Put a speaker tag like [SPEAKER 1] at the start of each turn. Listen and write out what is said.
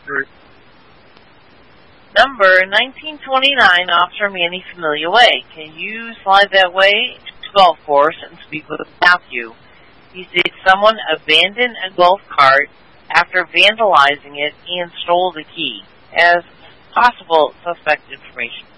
[SPEAKER 1] Number 1929, Officer Manny Familia Way. Can you slide that way to the golf course and speak with Matthew? He states someone abandoned a golf cart after vandalizing it and stole the key. As possible suspect information.